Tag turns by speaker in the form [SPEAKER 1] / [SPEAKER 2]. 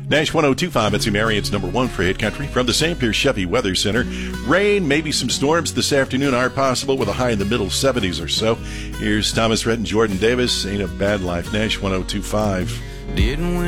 [SPEAKER 1] Nash 102.5, it's Marion's number one for Hit Country. From the St. Pierre Chevy Weather Center, rain, maybe some storms this afternoon are possible with a high in the middle 70s or so. Here's Thomas Rhett and Jordan Davis. Ain't a Bad Life. Nash 102.5.
[SPEAKER 2] Didn't win.